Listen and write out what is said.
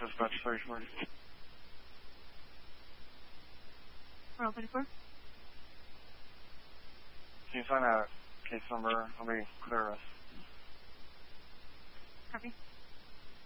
dispatch 340. Roll 34. Can you find out case number? Let me clear us. Copy.